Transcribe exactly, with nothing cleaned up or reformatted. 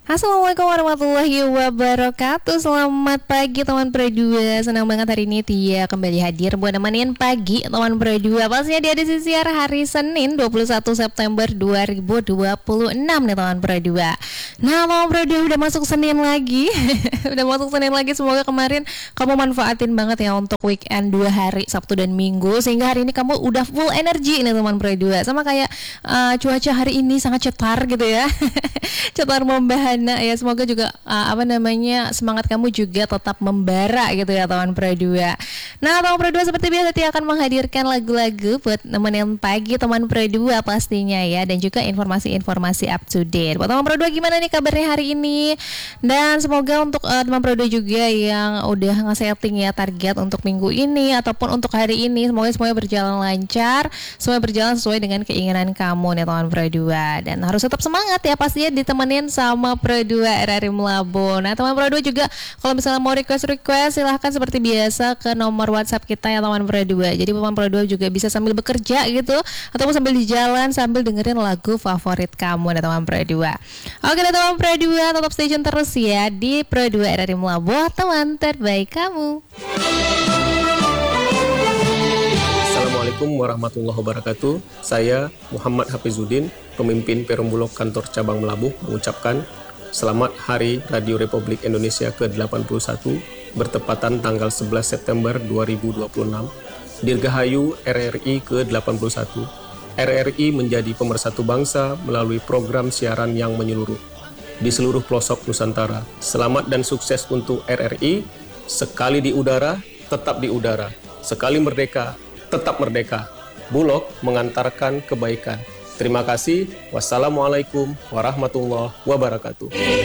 Assalamualaikum warahmatullahi wabarakatuh. Selamat pagi teman Pro dua. Senang banget hari ini Tia kembali hadir buat nemenin pagi teman Pro dua. Pastinya di edisi siar hari Senin dua puluh satu September dua ribu dua puluh enam nih teman Pro dua. Nah teman Pro dua udah masuk Senin lagi. Udah masuk Senin lagi. Semoga kemarin kamu manfaatin banget ya untuk weekend dua hari, Sabtu dan Minggu, sehingga hari ini kamu udah full energi nih teman Pro dua. Sama kayak uh, cuaca hari ini sangat cetar gitu ya. Cetar membahana ya, semoga juga uh, apa namanya semangat kamu juga tetap membara gitu ya teman Pro dua. Nah teman Pro dua seperti biasa Tia akan menghadirkan lagu-lagu buat nemenin pagi teman Pro dua pastinya ya, dan juga informasi-informasi up to date. Buat teman Pro dua gimana nih kabarnya hari ini? Dan semoga untuk uh, teman Pro dua juga yang udah nge-setting ya target untuk minggu ini ataupun untuk hari ini, semoga semuanya berjalan lancar, semuanya berjalan sesuai dengan keinginan kamu nih teman Pro dua. Dan harus tetap semangat ya, pastinya ditemenin sama Pro dua R R I Melabo. Nah teman Pro dua juga kalau misalnya mau request-request silahkan seperti biasa ke nomor WhatsApp kita ya teman Pro dua. Jadi teman Pro dua juga bisa sambil bekerja gitu, ataupun sambil di jalan sambil dengerin lagu favorit kamu ya teman Pro dua. Oke deh teman Pro dua, tetap stay tune terus ya di Pro dua R R I Melabo, teman terbaik kamu. Assalamualaikum warahmatullahi wabarakatuh. Saya Muhammad Hafizuddin, pemimpin Perum Bulog Kantor Cabang Melabuh, mengucapkan selamat Hari Radio Republik Indonesia ke delapan puluh satu bertepatan tanggal sebelas September dua ribu dua puluh enam. Dirgahayu R R I ke delapan puluh satu. R R I menjadi pemersatu bangsa melalui program siaran yang menyeluruh di seluruh pelosok Nusantara. Selamat dan sukses untuk R R I. Sekali di udara, tetap di udara. Sekali merdeka, tetap merdeka. Bulog mengantarkan kebaikan. Terima kasih. Wassalamualaikum warahmatullahi wabarakatuh.